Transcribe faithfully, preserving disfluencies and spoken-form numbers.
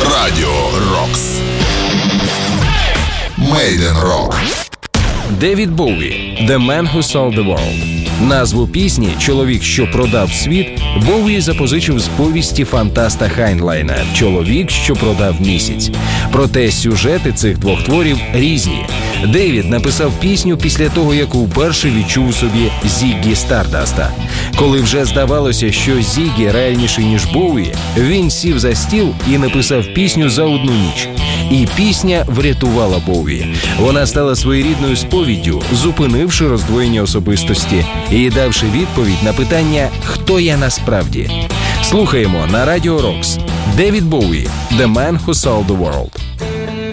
Радіо Рокс. Made in Rock. Девід Боуї «The Man Who Sold the World». Назву пісні «Чоловік, що продав світ» Боуї запозичив з повісті фантаста Хайнлайна «Чоловік, що продав місяць». Проте сюжети цих двох творів різні. Девід написав пісню після того, як вперше відчув у собі Зіггі Стардаста. Коли вже здавалося, що Зіггі реальніший, ніж Боуї, він сів за стіл і написав пісню за одну ніч. І пісня врятувала Боуї. Вона стала своєрідною сповіддю, зупинивши роздвоєння особистості і давши відповідь на питання «Хто я насправді?». Слухаємо на Радіо Рокс. Девід Боуї «The Man Who Sold the World».